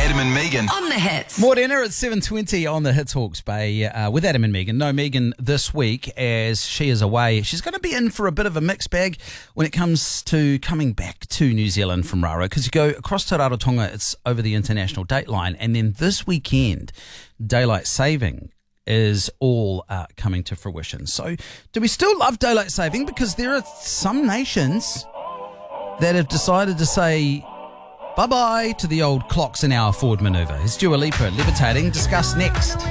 Adam and Megan. On the hits. More dinner at 7:20 on the Hits Hawke's Bay with Adam and Megan. No Megan this week as she is away. She's going to be in for a bit of a mixed bag when it comes to coming back to New Zealand from Raro, because you go across to Rarotonga, it's over the international date line, and then this weekend, daylight saving is all coming to fruition. So do we still love daylight saving? Because there are some nations that have decided to say bye-bye to the old clocks an hour forward manoeuvre. It's Dua Lipa, Levitating, discussed next.